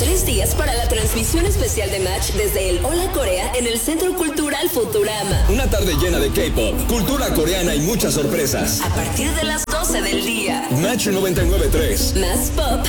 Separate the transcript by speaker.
Speaker 1: ideales días para la transmisión especial de Match desde el Hola Corea en el Centro Cultural Futurama.
Speaker 2: Una tarde llena de K-pop, cultura coreana y muchas sorpresas.
Speaker 1: A partir de las 12 del día.
Speaker 2: Match 99.3.
Speaker 1: Más pop,